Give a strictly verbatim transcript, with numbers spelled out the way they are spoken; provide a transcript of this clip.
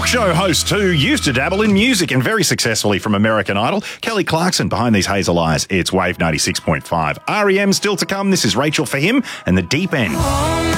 talk show host who used to dabble in music and very successfully from American Idol, Kelly Clarkson behind these hazel eyes. It's Wave ninety-six point five. R E M still to come. This is Rachel for him and The Deep End.